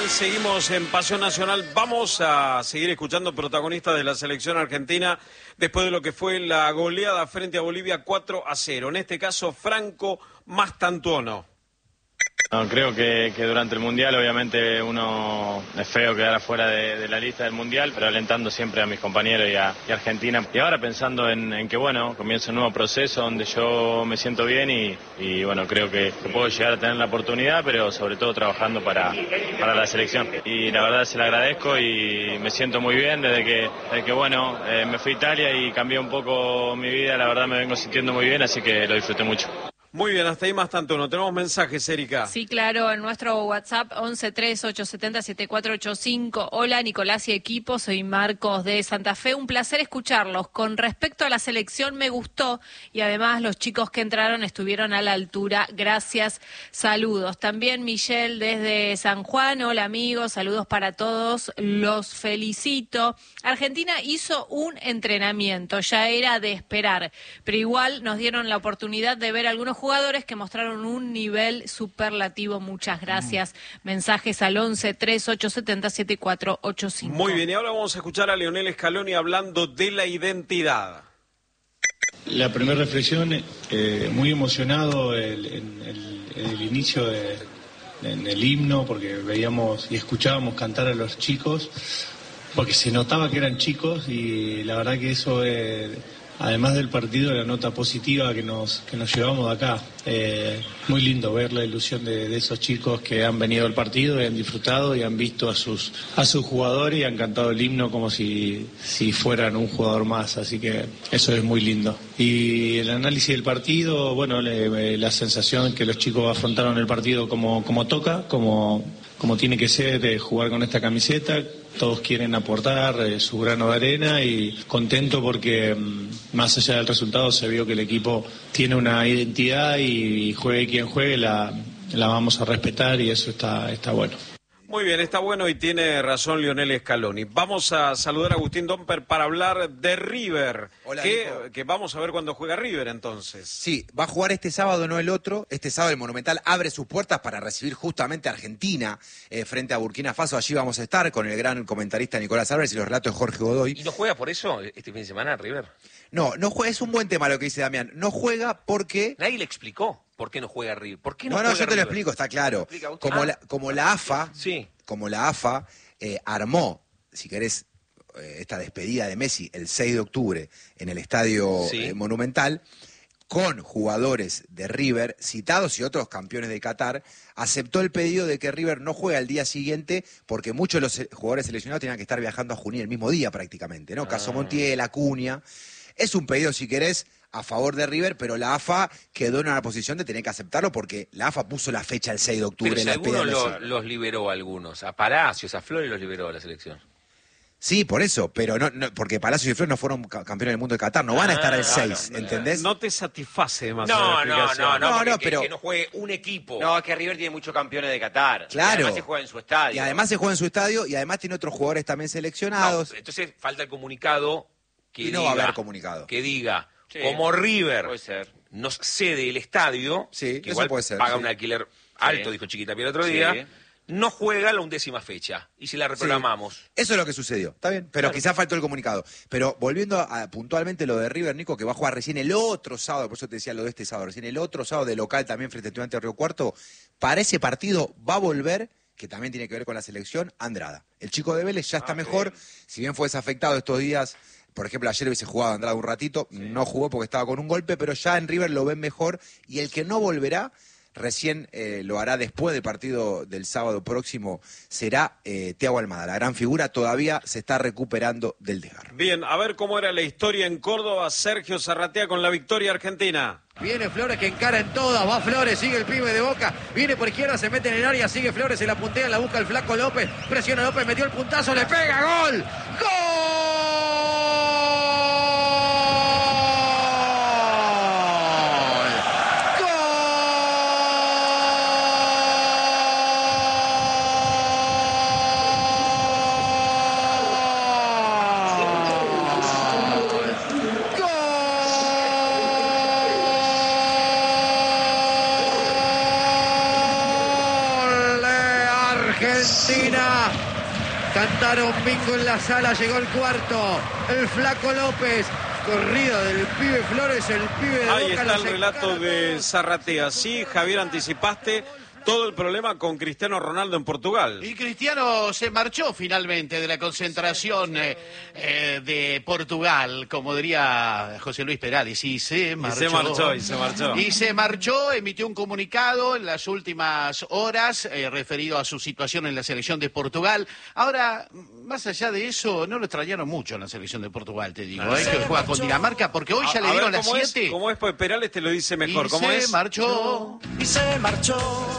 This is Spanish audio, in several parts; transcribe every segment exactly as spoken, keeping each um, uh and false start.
tal? Seguimos en Pasión Nacional. Vamos a seguir escuchando protagonistas de la selección argentina después de lo que fue la goleada frente a Bolivia cuatro a cero. En este caso, Franco Mastantuono. No, creo que, que durante el Mundial obviamente uno es feo quedar afuera de, de la lista del Mundial, pero alentando siempre a mis compañeros y a, y a Argentina. Y ahora pensando en, en que bueno, comienza un nuevo proceso donde yo me siento bien y, y bueno, creo que, que puedo llegar a tener la oportunidad, pero sobre todo trabajando para, para la selección. Y la verdad se la agradezco y me siento muy bien desde que, desde que bueno, eh, me fui a Italia y cambié un poco mi vida, la verdad me vengo sintiendo muy bien, así que lo disfruté mucho. Muy bien, hasta ahí Mastantuono. Tenemos mensajes, Erika. Sí, claro, en nuestro WhatsApp once tres ocho siete cero siete cuatro ocho cinco. Hola, Nicolás y equipo, soy Marcos de Santa Fe. Un placer escucharlos. Con respecto a la selección, me gustó y además los chicos que entraron estuvieron a la altura. Gracias, saludos. También Michelle desde San Juan. Hola, amigos, saludos para todos. Los felicito. Argentina hizo un entrenamiento, ya era de esperar, pero igual nos dieron la oportunidad de ver algunos jugadores que mostraron un nivel superlativo. Muchas gracias. Mm. Mensajes al once tres ocho siete cero siete cuatro ocho cinco. Muy bien, y ahora vamos a escuchar a Lionel Scaloni hablando de la identidad. La primera reflexión, eh, muy emocionado el, en, el, en el inicio de, en el himno, porque veíamos y escuchábamos cantar a los chicos, porque se notaba que eran chicos y la verdad que eso es... Además del partido, la nota positiva que nos que nos llevamos de acá. Eh, muy lindo ver la ilusión de, de esos chicos que han venido al partido y han disfrutado y han visto a sus a sus jugadores y han cantado el himno como si, si fueran un jugador más. Así que eso es muy lindo. Y el análisis del partido, bueno, le, la sensación que los chicos afrontaron el partido como, como toca, como, como tiene que ser, eh, jugar con esta camiseta. Todos quieren aportar eh, su grano de arena y contento porque mm, más allá del resultado se vio que el equipo tiene una identidad y, y juegue quien juegue, la, la vamos a respetar y eso está, está bueno. Muy bien, está bueno y tiene razón Lionel Scaloni. Vamos a saludar a Agustín Domper para hablar de River. Hola, que, que vamos a ver cuando juega River entonces. Sí, va a jugar este sábado, no el otro. Este sábado el Monumental abre sus puertas para recibir justamente a Argentina eh, frente a Burkina Faso. Allí vamos a estar con el gran comentarista Nicolás Álvarez y los relatos de Jorge Godoy. ¿Y no juega por eso este fin de semana River? No, no juega, es un buen tema lo que dice Damián. No juega porque... Nadie le explicó por qué no juega River. ¿Por qué no, no, juega no, yo te River? lo explico, está claro. Como, ah. la, como la AFA, sí. como la AFA eh, armó, si querés, eh, esta despedida de Messi el seis de octubre en el Estadio sí. eh, Monumental, con jugadores de River, citados y otros campeones de Qatar, aceptó el pedido de que River no juegue al día siguiente porque muchos de los jugadores seleccionados tenían que estar viajando a Junín el mismo día prácticamente, ¿no? Ah. Caso Montiel, Acuña. Es un pedido, si querés, a favor de River, pero la AFA quedó en una posición de tener que aceptarlo porque la AFA puso la fecha el seis de octubre. Pero si en la algunos lo, los liberó a algunos, a Palacios, a Flores los liberó a la selección. Sí, por eso, pero no, no porque Palacios y Flores no fueron campeones del mundo de Qatar, no van a estar el seis, no, ¿entendés? No te satisface demasiado No, la no, explicación. no, no, no, no, que, pero... que no juegue un equipo. No, es que River tiene muchos campeones de Qatar. Claro. Y además se juega en su estadio. Y además se juega en su estadio y además tiene otros jugadores también seleccionados. No, entonces falta el comunicado que y no diga, va a haber comunicado. Que diga, sí, como River puede ser. nos cede el estadio, sí, que eso igual puede ser, paga sí. un alquiler alto, sí. dijo Chiquitapia el otro sí. día, no juega la undécima fecha y si la reprogramamos. Sí. Eso es lo que sucedió, está bien, pero claro. Quizás faltó el comunicado. Pero volviendo a, a puntualmente lo de River, Nico, que va a jugar recién el otro sábado, por eso te decía lo de este sábado, recién el otro sábado de local también frente a Estudiantes de Río Cuarto, para ese partido va a volver, que también tiene que ver con la selección, Andrada. El chico de Vélez ya está ah, mejor, bien. Si bien fue desafectado estos días. Por ejemplo, ayer hubiese jugado Andrada un ratito, sí. No jugó porque estaba con un golpe, pero ya en River lo ven mejor y el que no volverá, recién eh, lo hará después del partido del sábado próximo, será eh, Thiago Almada. La gran figura todavía se está recuperando del desgarro. Bien, a ver cómo era la historia en Córdoba. Sergio Zarratea con la victoria argentina. Viene Flores que encara en todas, va Flores, sigue el pibe de Boca, viene por izquierda, se mete en el área, sigue Flores, se la puntea, la busca el flaco López, presiona López, metió el puntazo, le pega, ¡gol! ¡Gol! Argentina. Cantaron bingo en la sala, llegó el cuarto. El Flaco López. Corrida del pibe Flores, el pibe de Ahí Boca. está el los relato encara de todos. Zarratea. Sí, Javier, anticipaste todo el problema con Cristiano Ronaldo en Portugal. Y Cristiano se marchó finalmente de la concentración eh, eh, de Portugal, como diría José Luis Perales, y se marchó. se marchó, y se marchó. Y se marchó, emitió un comunicado en las últimas horas eh, referido a su situación en la selección de Portugal. Ahora, más allá de eso, no lo extrañaron mucho en la selección de Portugal, te digo, No, eh, se que juega con Dinamarca, porque hoy ya A- le a dieron ver, las ¿cómo es? siete. ¿Cómo es? Pues Perales te lo dice mejor. Y ¿Cómo se es? marchó. Y se marchó.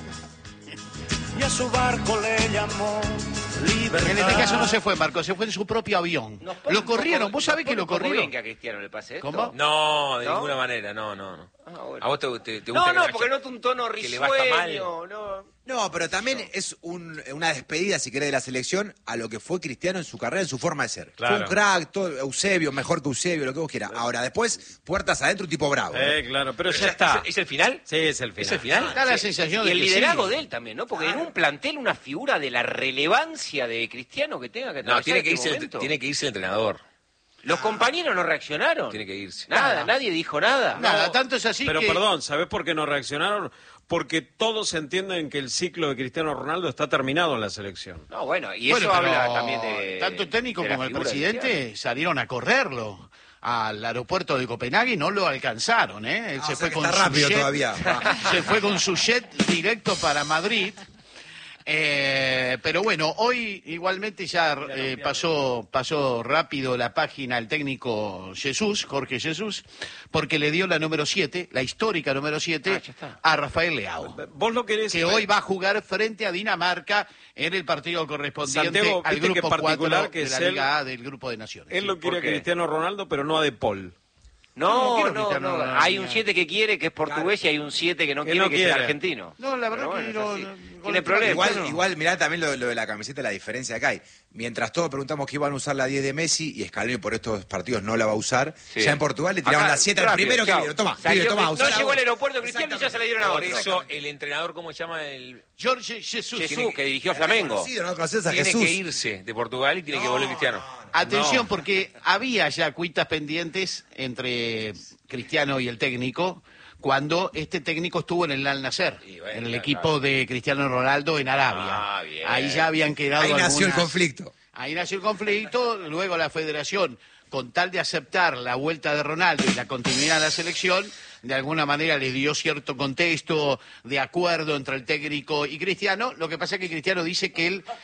Y a su barco le llamó Libertad. En este caso no se fue, Marco, se fue en su propio avión. Nos pone Lo un poco- corrieron, vos sabés nos que lo pone un poco corrieron. bien que a Cristiano le pase esto. ¿Cómo? No, de ¿No? ninguna manera, no, no. no. Ah, bueno. ¿A vos te, te, te gusta No, que no, Nacho- porque noto un tono que le basta mal? risueño. No. No, pero también es un- una despedida, si querés, de la selección a lo que fue Cristiano en su carrera, en su forma de ser. Claro. Fue un crack, todo, Eusebio, mejor que Eusebio, lo que vos quieras. Ahora, después, puertas adentro, un tipo bravo. Eh, claro, pero, Pero ya ya- está. ¿Es, es el final? Sí, es el final. ¿Es el final? Da la Sí. sensación Y de el que liderazgo sí. de él también, ¿no? Porque en un plantel una figura de la relevancia de Cristiano que tenga que No, atravesar tiene que, este irse el, momento. tiene que irse el entrenador. Los compañeros no reaccionaron. Tiene que irse. Nada, nadie dijo nada. Nada, No. tanto es así Pero que... perdón, ¿sabés por qué no reaccionaron? Porque todos entienden que el ciclo de Cristiano Ronaldo está terminado en la selección. No, bueno, y Bueno, eso pero habla también de... tanto el técnico de la como el figura de presidente Cristiano. salieron a correrlo al aeropuerto de Copenhague y no lo alcanzaron, ¿eh? Él Ah, se o sea fue que con está su rápido jet, todavía. se fue con su jet directo para Madrid. Eh, pero bueno, hoy igualmente ya eh, pasó pasó rápido la página el técnico Jesús, Jorge Jesús, porque le dio la número siete, la histórica número siete, Ah, ya está. a Rafael Leao, Vos lo querés... que hoy va a jugar frente a Dinamarca en el partido correspondiente Santiago, al viste que grupo particular cuatro que de es la él- Liga A del Grupo de Naciones. Él lo Sí. quiere a ¿por qué? Cristiano Ronaldo, pero no a De Paul. No, No, quiero no, Cristiano no. Ronaldo. Hay un siete que quiere, que es portugués, y hay un siete que no Que quiere, no que es quiere. argentino. No, la verdad Pero que bueno, no- es así. no- Tiene no- problemas. Igual, bueno. igual, mirá también lo, lo de la camiseta, la diferencia que hay. Mientras todos preguntamos que iban a usar la diez de Messi y Scaloni por estos partidos no la va a usar, Sí. ya en Portugal le tiraron Acá, la siete al rápido, primero que chao. vieron. Toma, Salió pibe, toma, que- usala no llegó vos. al aeropuerto Cristiano y ya se la dieron a Por otro. eso el entrenador, ¿cómo se llama? El... Jorge Jesús. Jesús, que dirigió a Flamengo. Conocido, ¿no? Conoces a Tiene Jesús. que irse de Portugal y tiene que volver Cristiano. Atención, No. porque había ya cuitas pendientes entre Cristiano y el técnico cuando este técnico estuvo en el Al Nassr, Y bueno, en el claro, equipo claro. de Cristiano Ronaldo en Arabia. Ah, bien. Ahí ya habían quedado Ahí nació el algunas- conflicto. Ahí nació el conflicto, luego la federación, con tal de aceptar la vuelta de Ronaldo y la continuidad de la selección, de alguna manera le dio cierto contexto de acuerdo entre el técnico y Cristiano. Lo que pasa es que Cristiano dice que él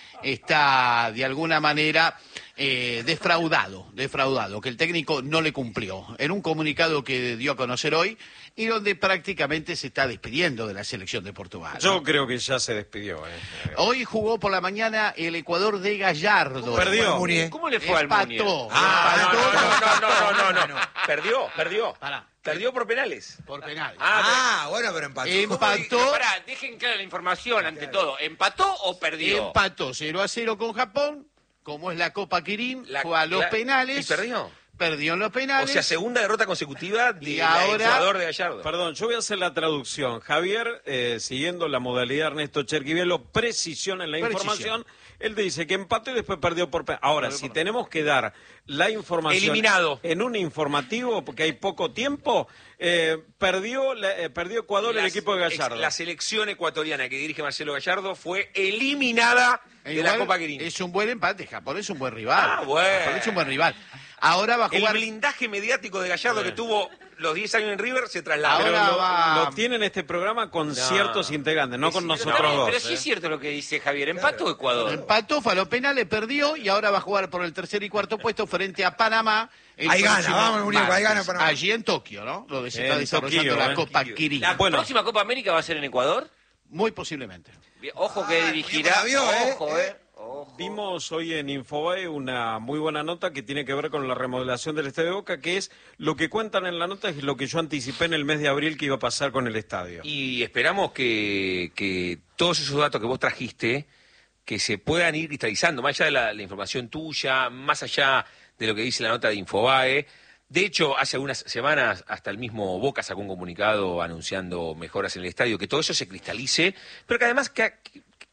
está de alguna manera eh, defraudado, defraudado, que el técnico no le cumplió. En un comunicado que dio a conocer hoy y donde prácticamente se está despidiendo de la selección de Portugal. Yo ¿no? creo que ya se despidió. eh. Hoy jugó por la mañana el Ecuador de Gallardo. Perdió. Muni. ¿Cómo le fue al Muni? Empató. Ah, no, Empató no, no, no, no, no, no. Perdió, perdió. Pará. Perdió por penales. por penal. Ah, bueno, pero empató. Empató. Pero pará, dejen clara la información ante todo. ¿Empató o perdió? Empató cero a cero con Japón, como es la Copa Kirin, La- fue a los la- penales. ¿Y perdió? Perdió en los O penales. sea, segunda derrota consecutiva de Y la ahora- Ecuador de Gallardo. Perdón, yo voy a hacer la traducción. Javier, eh, siguiendo la modalidad Ernesto Cherquivielo, precisión en la Precisión. información. Él te dice que empató y después perdió por... pe- Ahora, si tenemos que dar la información... Eliminado. En un informativo, porque hay poco tiempo, eh, perdió, la- eh, perdió Ecuador el La- equipo de Gallardo. ex- La selección ecuatoriana que dirige Marcelo Gallardo fue eliminada E de igual la Copa Kirin. es un buen empate. Japón es un buen rival. Ah, bueno. Japón es un buen rival. Ahora va a El jugar. blindaje mediático de Gallardo que tuvo los diez años en River se traslada. Pero Ahora lo, va- lo tiene en este programa con ciertos integrantes, no con No, nosotros dos. pero sí eh. es cierto lo que dice Javier. ¿Empató Ecuador? Empató, fue a los penales, perdió y ahora va a jugar por el tercer y cuarto puesto frente a Panamá. el Ahí gana, próximo vamos, muñeco, ahí martes. gana Panamá. Allí en Tokio, ¿no? Donde se está En desarrollando Tokio, la eh. Copa Kirin. ¿La Bueno. próxima Copa América va a ser en Ecuador? Muy posiblemente. Bien, ojo que Ah, dirigirá. la vio, ¿eh? Ojo, eh. Ojo. Vimos hoy en Infobae una muy buena nota que tiene que ver con la remodelación del Estadio de Boca, que es lo que cuentan en la nota, es lo que yo anticipé en el mes de abril que iba a pasar con el estadio. Y esperamos que, que todos esos datos que vos trajiste, que se puedan ir cristalizando, más allá de la, la información tuya, más allá de lo que dice la nota de Infobae. De hecho, hace algunas semanas hasta el mismo Boca sacó un comunicado anunciando mejoras en el estadio, que todo eso se cristalice, pero que además que, que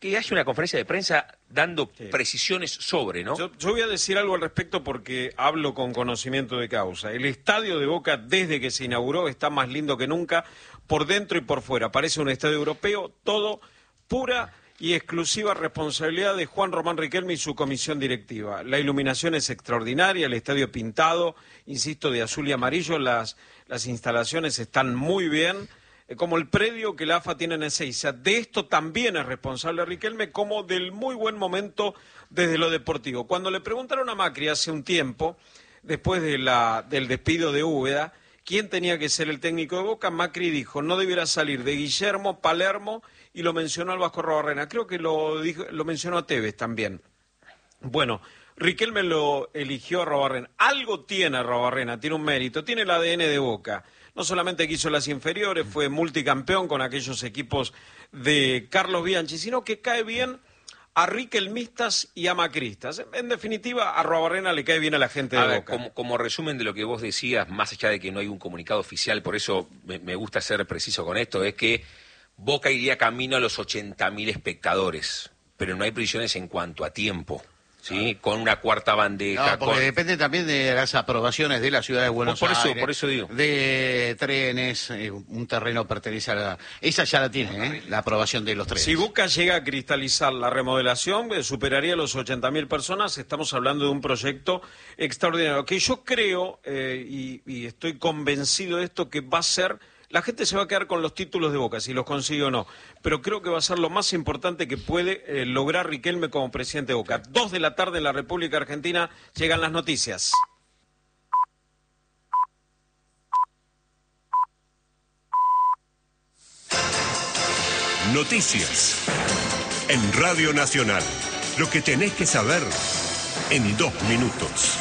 que haya una conferencia de prensa dando Sí. precisiones sobre, ¿no? Yo, yo voy a decir algo al respecto porque hablo con conocimiento de causa. El estadio de Boca, desde que se inauguró, está más lindo que nunca, por dentro y por fuera. Parece un estadio europeo, todo pura y exclusiva responsabilidad de Juan Román Riquelme y su comisión directiva. La iluminación es extraordinaria, el estadio pintado, insisto, de azul y amarillo, las, las instalaciones están muy bien, eh, como el predio que la A F A tiene en Ezeiza. De esto también es responsable Riquelme, como del muy buen momento desde lo deportivo. Cuando le preguntaron a Macri hace un tiempo, después de la, del despido de Úbeda, quién tenía que ser el técnico de Boca, Macri dijo, no debiera salir de Guillermo, Palermo, y lo mencionó al Vasco Arrobarrena. Creo que lo, dijo, lo mencionó a Tevez también. Bueno, Riquelme lo eligió a Arrobarrena. Algo tiene Arrobarrena, tiene un mérito, tiene el A D N de Boca. No solamente que hizo las inferiores, fue multicampeón con aquellos equipos de Carlos Bianchi, sino que cae bien a riquelmistas y a macristas. En definitiva, a Arrobarrena le cae bien a la gente de A ver, Boca. como, como resumen de lo que vos decías, más allá de que no hay un comunicado oficial, por eso me, me gusta ser preciso con esto, es que Boca iría camino a los ochenta mil espectadores, pero no hay previsiones en cuanto a tiempo, ¿sí? Con una cuarta bandeja. No, porque con... depende también de las aprobaciones de la ciudad de Buenos por eso, Aires. por eso digo. De trenes, eh, un terreno pertenece a la... Esa ya la tiene, ¿eh? La aprobación de los trenes. Si Boca llega a cristalizar la remodelación, eh, superaría los ochenta mil personas. Estamos hablando de un proyecto extraordinario, que yo creo, eh, y, y estoy convencido de esto, que va a ser... La gente se va a quedar con los títulos de Boca, si los consigue o no, pero creo que va a ser lo más importante que puede eh, lograr Riquelme como presidente de Boca. Dos de la tarde en la República Argentina llegan las noticias. Noticias en Radio Nacional. Lo que tenés que saber en dos minutos.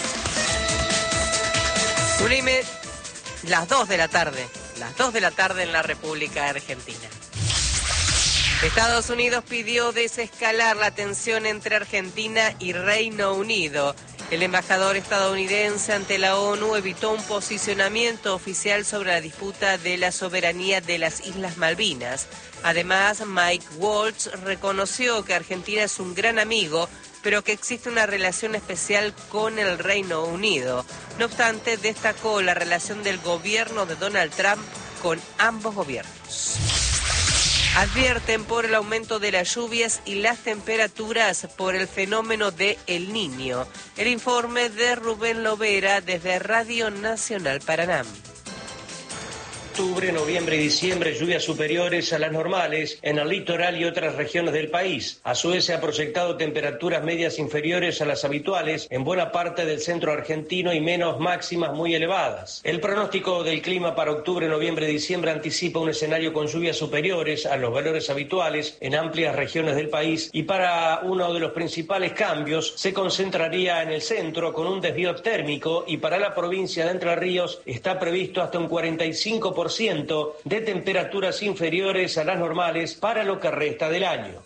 Unime, las dos de la tarde. Las dos de la tarde en la República Argentina. Estados Unidos pidió desescalar la tensión entre Argentina y Reino Unido. El embajador estadounidense ante la ONU evitó un posicionamiento oficial sobre la disputa de la soberanía de las Islas Malvinas. Además, Mike Waltz reconoció que Argentina es un gran amigo, pero que existe una relación especial con el Reino Unido. No obstante, destacó la relación del gobierno de Donald Trump con ambos gobiernos. Advierten por el aumento de las lluvias y las temperaturas por el fenómeno de El Niño. El informe de Rubén Lovera desde Radio Nacional Paraná. Octubre, noviembre y diciembre, lluvias superiores a las normales en el litoral y otras regiones del país. A su vez se ha proyectado temperaturas medias inferiores a las habituales en buena parte del centro argentino y menos máximas muy elevadas. El pronóstico del clima para octubre, noviembre y diciembre anticipa un escenario con lluvias superiores a los valores habituales en amplias regiones del país, y para uno de los principales cambios se concentraría en el centro con un desvío térmico, y para la provincia de Entre Ríos está previsto hasta un cuarenta y cinco por ciento de temperaturas inferiores a las normales para lo que resta del año.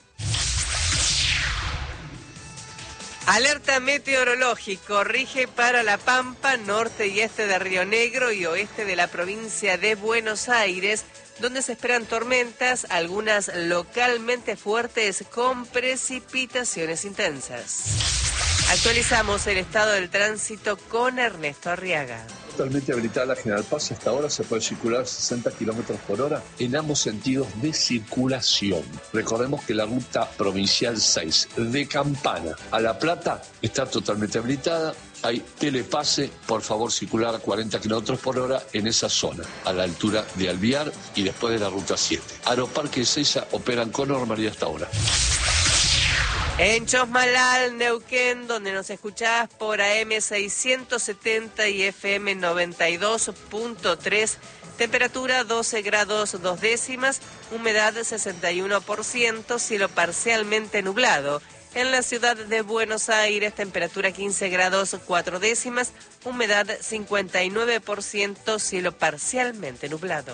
Alerta meteorológico rige para La Pampa, norte y este de Río Negro y oeste de la provincia de Buenos Aires, donde se esperan tormentas, algunas localmente fuertes con precipitaciones intensas. Actualizamos el estado del tránsito con Ernesto Arriaga. Totalmente habilitada la General Paz, hasta ahora se puede circular sesenta kilómetros por hora en ambos sentidos de circulación. Recordemos que la ruta provincial seis de Campana a La Plata está totalmente habilitada. Hay telepase, por favor circular a cuarenta kilómetros por hora en esa zona, a la altura de Alvear y después de la ruta siete. Aeroparque y Ezeiza operan con normalidad hasta ahora. En Chosmalal, Neuquén, donde nos escuchás por A M seiscientos setenta y F M noventa y dos punto tres, temperatura doce grados dos décimas, humedad sesenta y uno por ciento, cielo parcialmente nublado. En la ciudad de Buenos Aires, temperatura quince grados cuatro décimas, humedad cincuenta y nueve por ciento, cielo parcialmente nublado.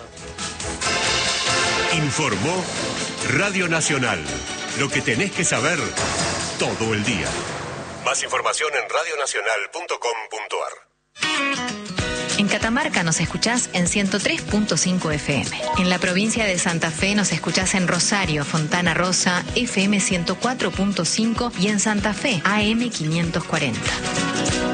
Informó Radio Nacional. Lo que tenés que saber todo el día. Más información en radionacional punto com punto ar. En Catamarca nos escuchás en ciento tres punto cinco F M. En la provincia de Santa Fe nos escuchás en Rosario, Fontana Rosa, F M ciento cuatro punto cinco y en Santa Fe, A M quinientos cuarenta.